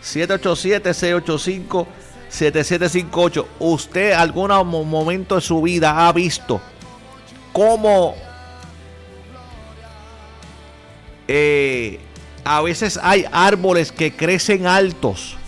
787-685-7758. ¿Usted algún momento de su vida ha visto cómo a veces hay árboles que crecen altos